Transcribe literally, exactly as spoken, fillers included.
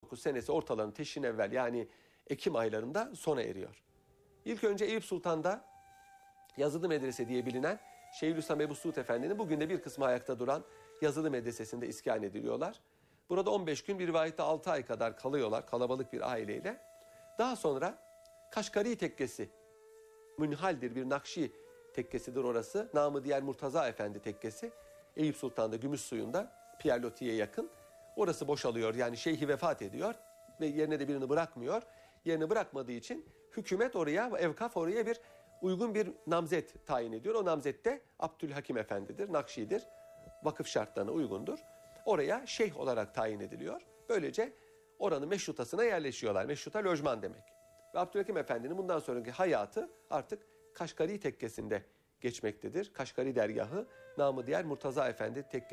dokuz senesi ortalarının teşrin evvel yani Ekim aylarında sona eriyor. İlk önce Eyüp Sultan'da Yazılı Medrese diye bilinen Şeyhülislam Ebu Suud Efendi'nin bugün de bir kısmı ayakta duran Yazılı Medresesi'nde iskan ediliyorlar. Burada on beş gün, bir rivayette altı ay kadar kalıyorlar kalabalık bir aileyle. Daha sonra Kaşgari Tekkesi, münhaldir bir Nakşi tekkesidir orası. Namı diğer Murtaza Efendi Tekkesi. Eyüp Sultan'da Gümüşsuyu'nda Pierre Loti'ye yakın. Orası boşalıyor, yani şeyhi vefat ediyor ve yerine de birini bırakmıyor. Yerini bırakmadığı için hükümet oraya, evkaf oraya bir uygun bir namzet tayin ediyor. O namzet de Abdülhakim Efendi'dir, Nakşi'dir. Vakıf şartlarına uygundur. Oraya şeyh olarak tayin ediliyor. Böylece oranın meşrutasına yerleşiyorlar. Meşruta lojman demek. Ve Abdülhakim Efendi'nin bundan sonraki hayatı artık Kaşgari Tekkesi'nde geçmektedir. Kaşgari dergahı, namı diğer Murtaza Efendi Tekkesi.